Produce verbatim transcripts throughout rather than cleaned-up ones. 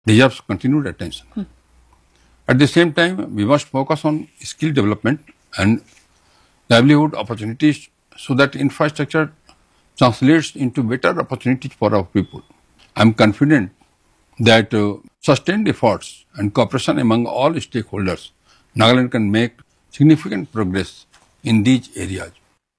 deserves continued attention. Hmm. At the same time, we must focus on skill development and livelihood opportunities so that infrastructure translates into better opportunities for our people. I am confident that uh, sustained efforts and cooperation among all stakeholders, Nagaland can make significant progress in these areas.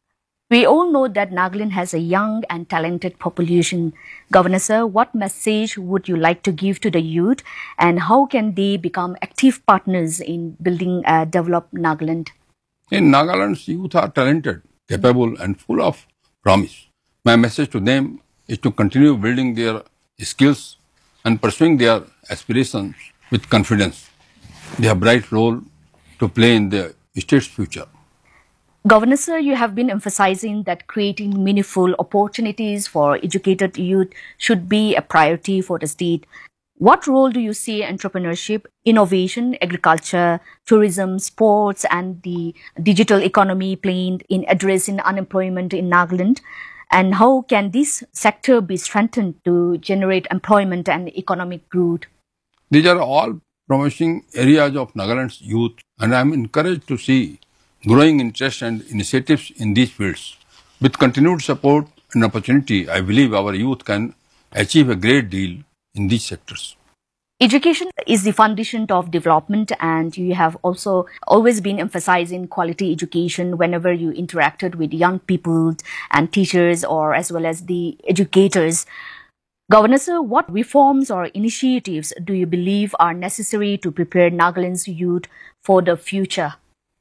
We all know that Nagaland has a young and talented population. Governor Sir, what message would you like to give to the youth and how can they become active partners in building a developed Nagaland? In Nagaland's youth are talented, capable and full of promise. My message to them is to continue building their skills and pursuing their aspirations with confidence. They have a bright role to play in the state's future. Governor Sir, you have been emphasizing that creating meaningful opportunities for educated youth should be a priority for the state. What role do you see entrepreneurship, innovation, agriculture, tourism, sports and the digital economy playing in addressing unemployment in Nagaland? And how can this sector be strengthened to generate employment and economic growth? These are all promising areas of Nagaland's youth, and I am encouraged to see growing interest and initiatives in these fields. With continued support and opportunity, I believe our youth can achieve a great deal in these sectors. Education is the foundation of development, and you have also always been emphasizing quality education whenever you interacted with young people and teachers or as well as the educators. Governor Sir, what reforms or initiatives do you believe are necessary to prepare Nagaland's youth for the future?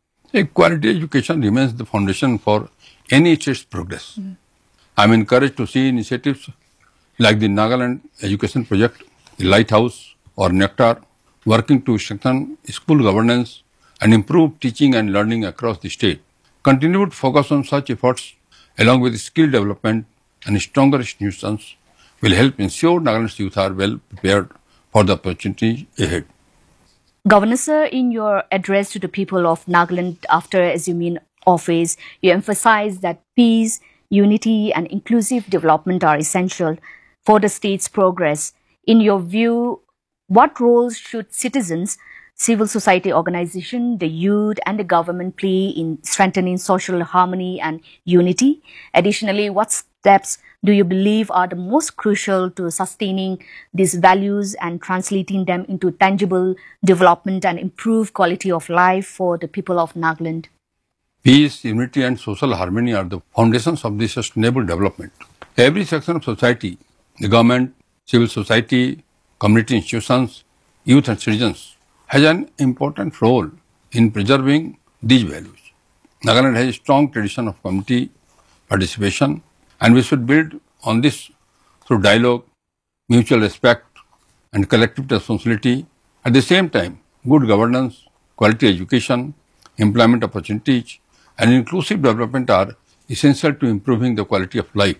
A quality education remains the foundation for any state's progress. Mm. I am encouraged to see initiatives like the Nagaland Education Project, the Lighthouse or Nectar, working to strengthen school governance and improve teaching and learning across the state. Continued focus on such efforts, along with skill development and stronger institutions, will help ensure Nagaland's youth are well prepared for the opportunities ahead. Governor Sir, in your address to the people of Nagaland after assuming office, you emphasize that peace, unity and inclusive development are essential for the state's progress. In your view, what roles should citizens, civil society organizations, the youth and the government play in strengthening social harmony and unity? Additionally, what steps do you believe are the most crucial to sustaining these values and translating them into tangible development and improved quality of life for the people of Nagaland? Peace, unity and social harmony are the foundations of this sustainable development. Every section of society, the government, civil society, community institutions, youth and citizens, has an important role in preserving these values. Nagaland has a strong tradition of community participation, and we should build on this through dialogue, mutual respect, and collective responsibility. At the same time, good governance, quality education, employment opportunities, and inclusive development are essential to improving the quality of life.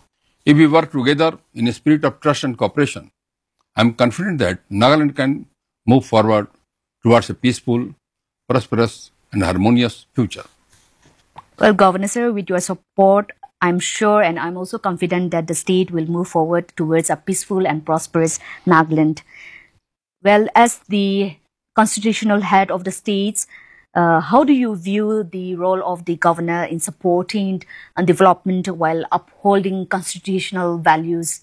If we work together in a spirit of trust and cooperation, I am confident that Nagaland can move forward towards a peaceful, prosperous, and harmonious future. Well, Governor Sir, with your support, I'm sure and I'm also confident that the state will move forward towards a peaceful and prosperous Nagaland. Well, as the constitutional head of the states, uh, how do you view the role of the governor in supporting and development while upholding constitutional values?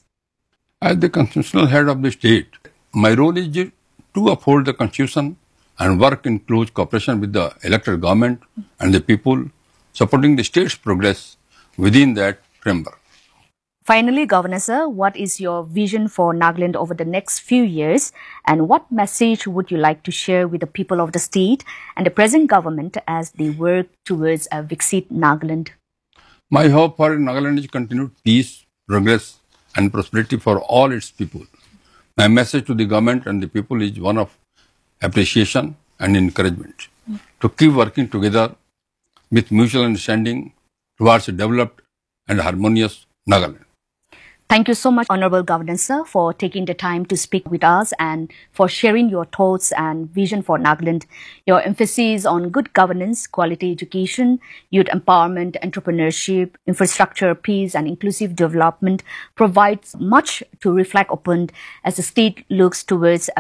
As the constitutional head of the state, my role is to uphold the constitution and work in close cooperation with the elected government and the people, supporting the state's progress within that framework. Finally, Governor Sir, what is your vision for Nagaland over the next few years and what message would you like to share with the people of the state and the present government as they work towards a Viksit Nagaland? My hope for Nagaland is continued peace, progress and prosperity for all its people. My message to the government and the people is one of appreciation and encouragement mm. to keep working together with mutual understanding towards a developed and harmonious Nagaland. Thank you so much, Honorable Governor Sir, for taking the time to speak with us and for sharing your thoughts and vision for Nagaland. Your emphasis on good governance, quality education, youth empowerment, entrepreneurship, infrastructure, peace and inclusive development provides much to reflect upon as the state looks towards